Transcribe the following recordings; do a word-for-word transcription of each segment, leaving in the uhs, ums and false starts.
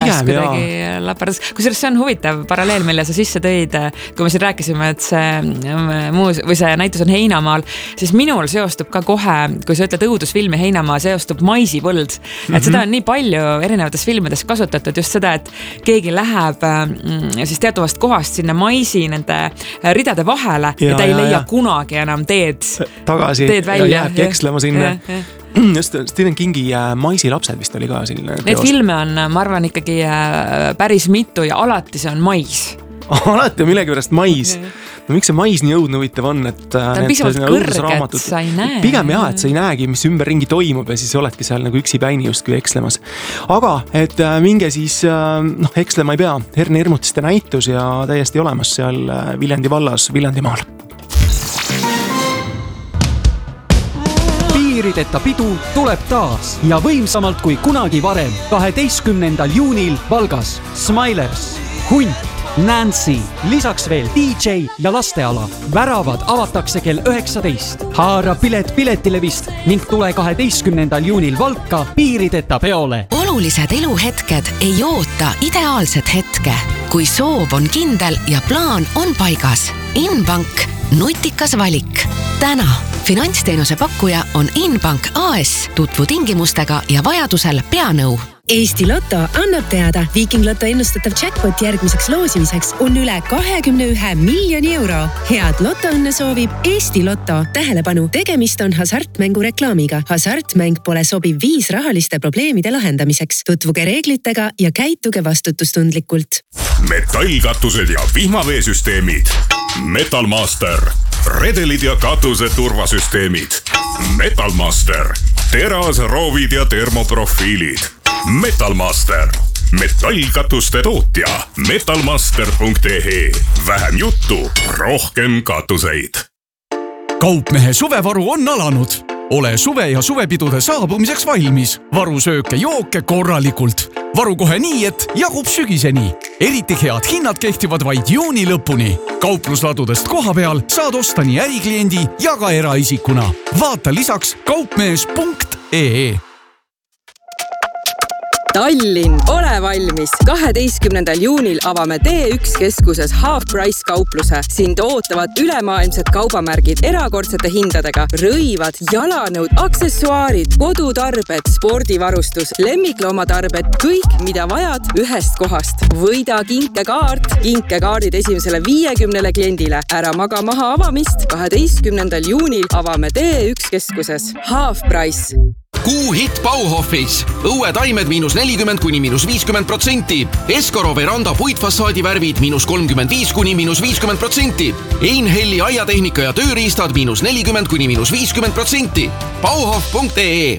taas kuidagi lapardas. Kusjuures see on huvitav paralleel, mille sa sisse tõid, kui me siin rääkisime, et see muus, või see näitus on Heinamaal, siis minul seostub ka kohe, kui sa ütled õudusfilmi Heinamaa, seostub maisipõld. Et mm-hmm. seda on nii palju erinevates filmides kasutatud just seda, et keegi läheb siis teatavast kohast sinna maisi nende ridade vahele ja, ja ta ei ja, leia ja. kunagi enam teed tagasi teed välja. Ja jääbki ekslema sinna. Ja, ja. Just Stephen Kingi Maisilapsed vist oli ka selline Neid teos. Filme on, ma arvan, ikkagi päris mitu ja alati see on mais. Alati on millegi pärast mais. No miks see mais nii õudne huvitav on, et ta on pisavalt kõrge, et sa ei näe. Pigem jah, et sa ei näegi, mis ümberringi toimub ja siis oledki seal nagu üksi päini justkui ekslemas. Aga, et minge siis, noh, ekslema ei pea. Herne Hirmutiste näitus ja täiesti olemas seal Viljandi vallas, Viljandimaal. Piirideta pidu tuleb taas ja võimsamalt kui kunagi varem. kaheteistkümnendal juunil Valgas Smilers, Hunt, Nancy, lisaks veel D J ja lasteala. Väravad avatakse kell üheksateist. Haara pilet piletilevist ning tule kaheteistkümnendal juunil Valka piirideta peole. Olulised eluhetked ei oota ideaalset hetke. Kui soov on kindel ja plaan on paigas. Inbank, nutikas valik. Täna finantsteenuse pakkuja on Inbank A S, tutvu tingimustega ja vajadusel peanõu. Eesti Lotto annab teada, Viking Lotto ennustatav jackpot järgmiseks loosimiseks on üle kahekümne ühe miljoni euro. Head lotoõnne soovib Eesti Lotto. Tähelepanu, tegemist on hasartmängu reklaamiga. Hasartmäng pole sobiv viis rahaliste probleemide lahendamiseks. Tutvuge reeglitega ja käituge vastutustundlikult. Metallkatused ja vihmaveesüsteemid. Metalmaster. Redelid ja katuse turvasüsteemid. Metalmaster. Teras, roovid ja termoprofiilid. Metalmaster. Metallkatuste tootja. metalmaster punkt e e. Vähem juttu, rohkem katuseid. Kaupmehe suvevaru on alanud. Ole suve ja suvepidude saabumiseks valmis. Varu sööke jooke korralikult. Varu kohe nii, et jagub sügiseni. Eriti head hinnad kehtivad vaid juuni lõpuni. Kauplusladudest koha peal saad osta nii ärikliendi ja ka eraisikuna. Vaata lisaks kaupmees punkt e e. Tallinn, ole valmis! kaheteistkümnendal juunil avame D üks keskuses Half Price kaupluse. Sind ootavad ülemaailmsed kaubamärgid erakordsete hindadega. Rõivad, jalanõud, aksessuaarid, kodutarbed, spordivarustus, lemmikloomatarbed, kõik, mida vajad ühest kohast. Võida kinkekaart, kinkekaardid esimesele viiekümnele kliendile. Ära maga maha avamist. kaheteistkümnendal juunil avame D üks keskuses Half Price. Kuu hit Bauhofis. Õue taimed miinus nelikümmend kuni miinus viiskümmend protsenti. Eskoro veranda puitfassaadi värvid miinus kolmkümmend viis kuni miinus viiskümmend protsenti. Einhelli aiatehnika ja tööriistad miinus nelikümmend kuni miinus viiskümmend protsenti. Bauhof punkt e e.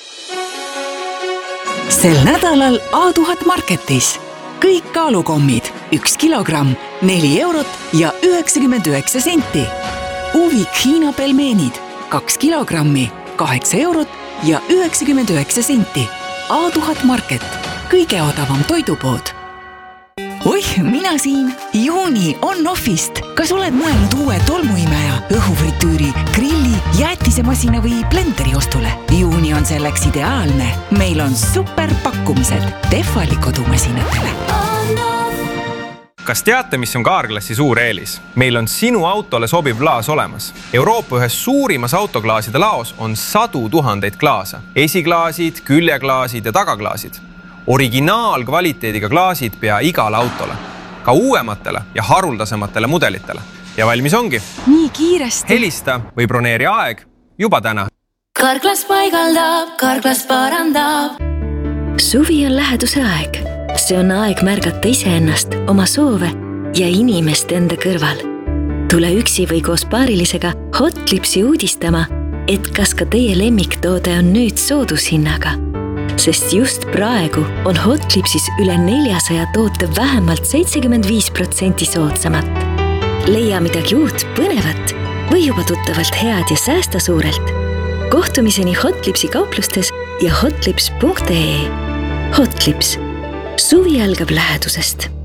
Sel nädalal A tuhat Marketis. Kõik kaalukommid. Üks kilogramm, neli eurot ja üheksakümmend üheksa senti. Uvik Hiina pelmeenid. Kaks kilogrammi, kaheksa eurot ja üheksakümmend üheksa senti. A tuhat Market. Kõige odavam toidupood. Oih, mina siin. Juuni on Offist. Kas oled mõelnud uue tolmuimeja, õhufritüüri, grilli, jäätisemasina või blenderi ostule? Juuni on selleks ideaalne. Meil on super pakkumised Tehvali kodumasinatele. Kas teate, mis on Kaarklassi suur eelis? Meil on sinu autole sobiv klaas olemas. Euroopa ühes suurimas autoklaaside laos on sadu tuhandeid klaasa. Esiklaasid, küljeklaasid ja tagaklaasid. Originaalkvaliteediga klaasid pea igale autole. Ka uuematele ja haruldasematele mudelitele. Ja valmis ongi. Nii kiiresti. Helista või broneeri aeg juba täna. Kaarklas paigaldab, Kaarklas parandab. Suvi on läheduse aeg. See on aeg märgata iseennast, oma soove ja inimest enda kõrval. Tule üksi või koos paarilisega Hotlipsi uudistama, et kas ka teie lemmiktoode on nüüd soodushinnaga. Sest just praegu on Hotlipsis üle neljasaja toote vähemalt seitsekümmend viis protsenti soodsamat. Leia midagi uut, põnevat või juba tuttavalt head ja säästa suurelt. Kohtumiseni Hotlipsi kauplustes ja hotlips punkt e e. Hotlips. Suvi algab lähedusest.